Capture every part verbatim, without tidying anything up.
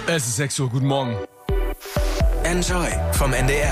Es ist sechs Uhr, guten Morgen. Enjoy vom N D R.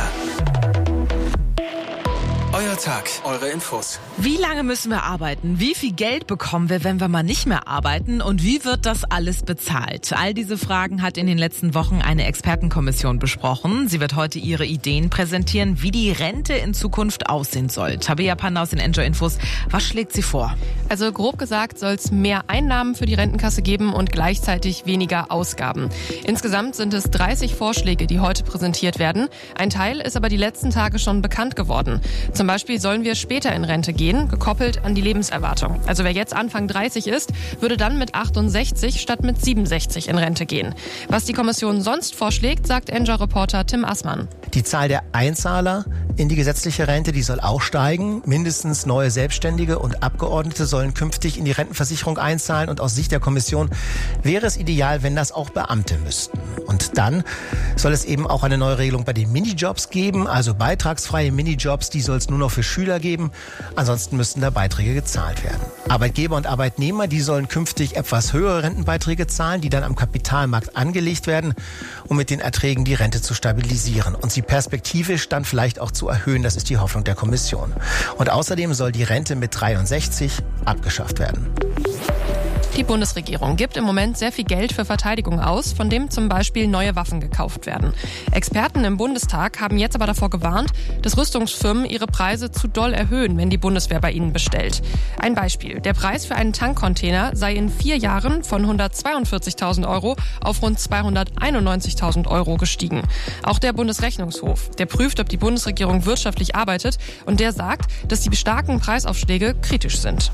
Euer Tag, eure Infos. Wie lange müssen wir arbeiten? Wie viel Geld bekommen wir, wenn wir mal nicht mehr arbeiten? Und wie wird das alles bezahlt? All diese Fragen hat in den letzten Wochen eine Expertenkommission besprochen. Sie wird heute ihre Ideen präsentieren, wie die Rente in Zukunft aussehen soll. Tabea Panda aus den Enjoy Infos. Was schlägt sie vor? Also grob gesagt soll es mehr Einnahmen für die Rentenkasse geben und gleichzeitig weniger Ausgaben. Insgesamt sind es dreißig Vorschläge, die heute präsentiert werden. Ein Teil ist aber die letzten Tage schon bekannt geworden. Zum Beispiel sollen wir später in Rente gehen, gekoppelt an die Lebenserwartung. Also wer jetzt Anfang dreißig ist, würde dann mit achtundsechzig statt mit siebenundsechzig in Rente gehen. Was die Kommission sonst vorschlägt, sagt Enjoy-Reporter Tim Assmann. Die Zahl der Einzahler in die gesetzliche Rente, die soll auch steigen. Mindestens neue Selbstständige und Abgeordnete sollen künftig in die Rentenversicherung einzahlen. Und aus Sicht der Kommission wäre es ideal, wenn das auch Beamte müssten. Und dann soll es eben auch eine neue Regelung bei den Minijobs geben, also beitragsfreie Minijobs, die soll es nur noch für Schüler geben. Ansonsten müssten da Beiträge gezahlt werden. Arbeitgeber und Arbeitnehmer, die sollen künftig etwas höhere Rentenbeiträge zahlen, die dann am Kapitalmarkt angelegt werden, um mit den Erträgen die Rente zu stabilisieren und sie perspektivisch dann vielleicht auch zu erhöhen. Das ist die Hoffnung der Kommission. Und außerdem soll die Rente mit dreiundsechzig abgeschafft werden. Die Bundesregierung gibt im Moment sehr viel Geld für Verteidigung aus, von dem zum Beispiel neue Waffen gekauft werden. Experten im Bundestag haben jetzt aber davor gewarnt, dass Rüstungsfirmen ihre Preise zu doll erhöhen, wenn die Bundeswehr bei ihnen bestellt. Ein Beispiel: Der Preis für einen Tankcontainer sei in vier Jahren von hundertzweiundvierzigtausend Euro auf rund zweihunderteinundneunzigtausend Euro gestiegen. Auch der Bundesrechnungshof, der prüft, ob die Bundesregierung wirtschaftlich arbeitet, und der sagt, dass die starken Preisaufschläge kritisch sind.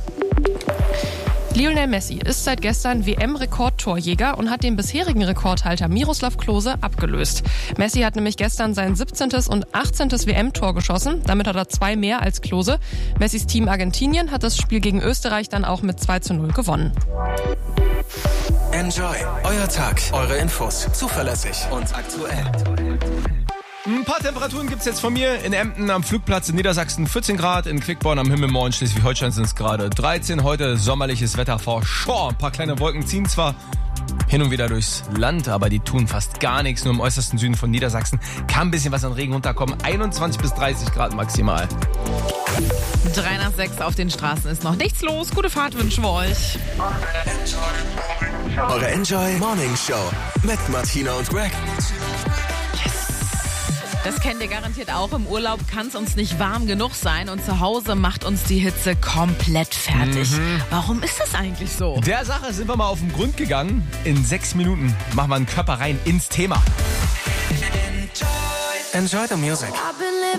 Lionel Messi ist seit gestern W M-Rekordtorjäger und hat den bisherigen Rekordhalter Miroslav Klose abgelöst. Messi hat nämlich gestern sein siebzehntes und achtzehntes W M-Tor geschossen. Damit hat er zwei mehr als Klose. Messis Team Argentinien hat das Spiel gegen Österreich dann auch mit zwei zu null gewonnen. Enjoy, euer Tag, eure Infos. Zuverlässig und aktuell. Ein paar Temperaturen gibt's jetzt von mir. In Emden am Flugplatz in Niedersachsen vierzehn Grad, in Quickborn am Himmelmoor in Schleswig-Holstein sind es gerade dreizehn. Heute sommerliches Wetter vor Schor. Ein paar kleine Wolken ziehen zwar hin und wieder durchs Land, aber die tun fast gar nichts. Nur im äußersten Süden von Niedersachsen kann ein bisschen was an Regen runterkommen. einundzwanzig bis dreißig Grad maximal. Drei nach sechs auf den Straßen ist noch nichts los. Gute Fahrt wünschen wir euch. Eure Enjoy Morning Show mit Martina und Greg. Das kennt ihr garantiert auch. Im Urlaub kann es uns nicht warm genug sein und zu Hause macht uns die Hitze komplett fertig. Mhm. Warum ist das eigentlich so? Der Sache sind wir mal auf den Grund gegangen. In sechs Minuten machen wir einen Körper rein ins Thema. Enjoy the music.